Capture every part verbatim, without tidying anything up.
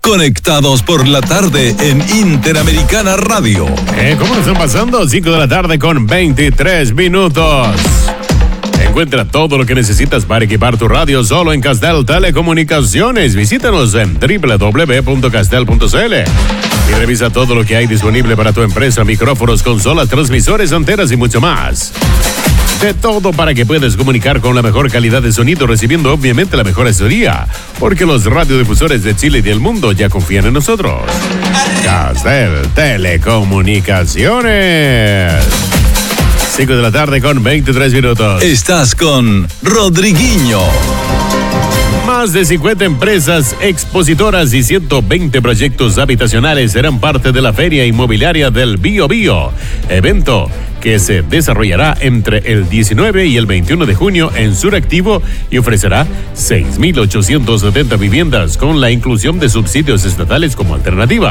Conectados por la tarde en Interamericana Radio. Eh, ¿Cómo nos están pasando? cinco de la tarde con veintitrés minutos. Encuentra todo lo que necesitas para equipar tu radio solo en Castel Telecomunicaciones. Visítanos en doble u doble u doble u punto castel punto c l y revisa todo lo que hay disponible para tu empresa: micrófonos, consolas, transmisores, antenas y mucho más. De todo para que puedas comunicar con la mejor calidad de sonido, recibiendo obviamente la mejor asesoría, porque los radiodifusores de Chile y del mundo ya confían en nosotros. Castel Telecomunicaciones. cinco de la tarde con veintitrés minutos. Estás con Rodriguinho. Más de cincuenta empresas expositoras y ciento veinte proyectos habitacionales serán parte de la Feria Inmobiliaria del Bío Bío, evento que se desarrollará entre el diecinueve y el veintiuno de junio en Suractivo y ofrecerá seis mil ochocientas setenta viviendas con la inclusión de subsidios estatales como alternativa.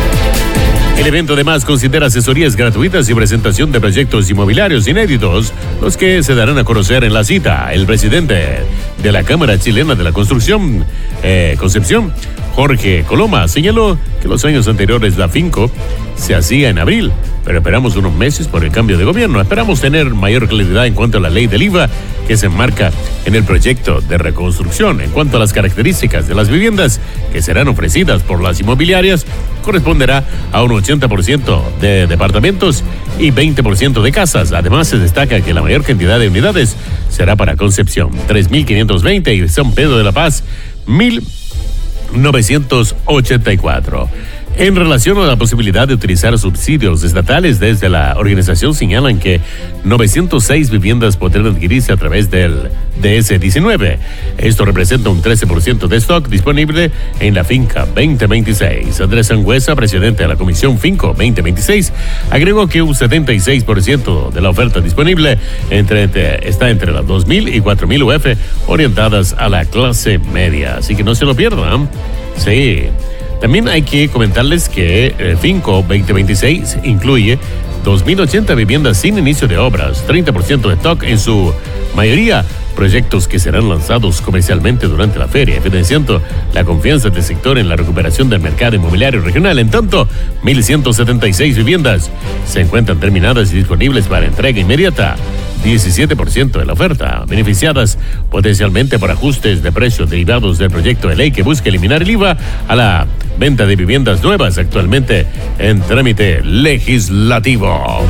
El evento además considera asesorías gratuitas y presentación de proyectos inmobiliarios inéditos, los que se darán a conocer en la cita. El presidente de la Cámara Chilena de la Construcción, eh, Concepción, Jorge Coloma, señaló que los años anteriores la Finco se hacía en abril, pero esperamos unos meses por el cambio de gobierno. Esperamos tener mayor claridad en cuanto a la ley del I V A que se enmarca en el proyecto de reconstrucción. En cuanto a las características de las viviendas que serán ofrecidas por las inmobiliarias, corresponderá a un ochenta por ciento de departamentos y veinte por ciento de casas. Además, se destaca que la mayor cantidad de unidades será para Concepción, tres mil quinientos veinte, y San Pedro de la Paz, mil novecientos ochenta y cuatro. En relación a la posibilidad de utilizar subsidios estatales, desde la organización señalan que novecientas seis viviendas podrán adquirirse a través del D S diecinueve. Esto representa un trece por ciento de stock disponible en la finca veinte veintiséis. Andrés Sangüesa, presidente de la Comisión Finco veinte veintiséis, agregó que un setenta y seis por ciento de la oferta disponible entre, entre, está entre las dos mil y cuatro mil U F orientadas a la clase media. Así que no se lo pierdan. Sí. También hay que comentarles que eh, Finco veinte veintiséis incluye dos mil ochenta viviendas sin inicio de obras, treinta por ciento de stock, en su mayoría proyectos que serán lanzados comercialmente durante la feria, evidenciando la confianza del sector en la recuperación del mercado inmobiliario regional. En tanto, mil ciento setenta y seis viviendas se encuentran terminadas y disponibles para entrega inmediata. diecisiete por ciento de la oferta, beneficiadas potencialmente por ajustes de precios derivados del proyecto de ley que busca eliminar el I V A a la venta de viviendas nuevas, actualmente en trámite legislativo.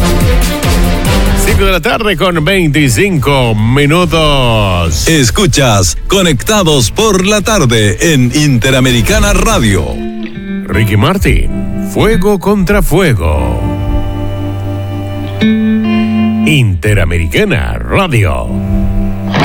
cinco de la tarde con veinticinco minutos. Escuchas Conectados por la tarde en Interamericana Radio. Ricky Martin, Fuego contra Fuego. Interamericana Radio.